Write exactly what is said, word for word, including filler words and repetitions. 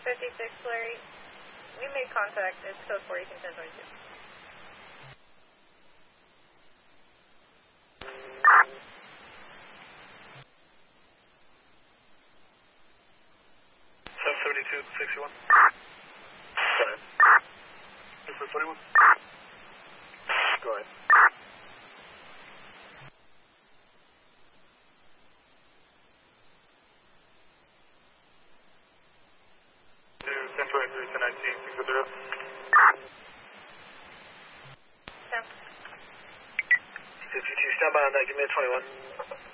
fifty-six, Larry. We made contact. It's code four, you can ten twenty-two. seven seventy-two, sixty-one. Go ahead. This is forty-one. Go ahead. ten twenty-three, ten nineteen, six zero. ten. fifty-two, stand by on that, give me a twenty-one.